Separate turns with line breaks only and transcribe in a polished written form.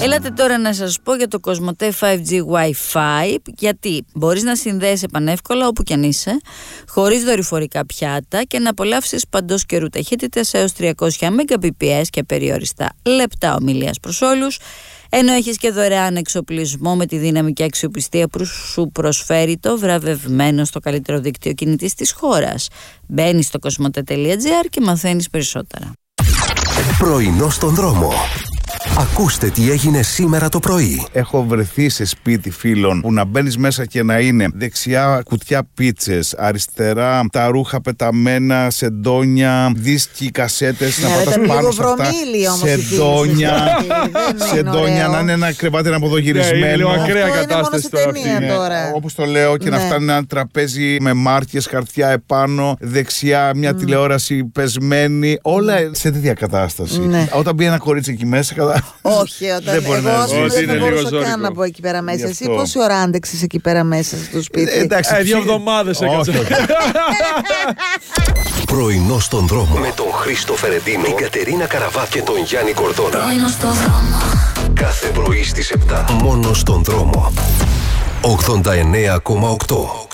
Έλατε τώρα να σας πω για το Κοσμοτέ 5G Wi-Fi, γιατί μπορείς να συνδέεσαι πανεύκολα όπου κι αν είσαι, χωρίς δορυφορικά πιάτα και να απολαύσεις παντός καιρού ταχύτητες έως 300 Mbps και περιοριστά λεπτά ομιλίας προς όλους, ενώ έχεις και δωρεάν εξοπλισμό με τη δύναμη και αξιοπιστία που σου προσφέρει το βραβευμένο στο καλύτερο δίκτυο κινητής της χώρας. Μπαίνεις στο κοσμοτέ.gr και μαθαίνεις περισσότερα.
Πρωινό στον δρόμο. Ακούστε τι έγινε σήμερα το πρωί.
Έχω βρεθεί σε σπίτι φίλων που να μπαίνεις μέσα και να είναι δεξιά κουτιά πίτσες, αριστερά τα ρούχα πεταμένα, σεντόνια, δίσκοι, κασέτες, να πατάς πάνω σε αυτά. Σεντόνια, να είναι ένα κρεβάτι αποδογυρισμένο.
Είναι λίγο ακραία κατάσταση
τώρα. Όπως το λέω, και να φτάνει ένα τραπέζι με μάρκες, χαρτιά επάνω, δεξιά μια τηλεόραση πεσμένη. Όλα σε τέτοια κατάσταση. Όταν μπει ένα κορίτσι εκεί μέσα,
όχι, όταν εγώ δεν μπορούσα καν να πω εκεί πέρα μέσα. Εσύ πόση ώρα άντεξες εκεί πέρα μέσα στο σπίτι?
Εντάξει,
2 εβδομάδες έκανα.
Πρωινό στον δρόμο με τον Χρήστο Φερεντίνο, την Κατερίνα Καραβά και τον Γιάννη Κορδόνα.
Πρωινό στον δρόμο.
Κάθε πρωί στις 7. Μόνο στον δρόμο. 89,8.